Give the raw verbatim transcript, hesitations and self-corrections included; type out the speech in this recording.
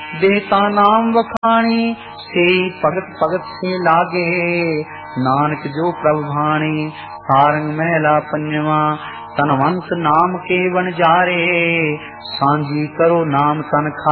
देता नाम वखाणी से भगत भगत से लागे। नानक जो प्रभु भाणी सारंग महला पंजवा तनवंत नाम के वन जारे। सांझी करो नाम तन खा